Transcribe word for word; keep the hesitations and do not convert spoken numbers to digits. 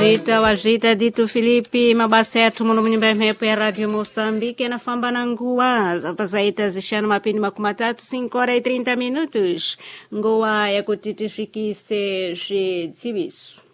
wazvita wazvita dito Filipi mabasa yetu muno munyumba mepo ya Radio Moçambique yanafamba na nguwa zapa zaita zishano mapini makumi matatu cinco horas e trinta minutos nguwa ya kutitifikise zvidziviso.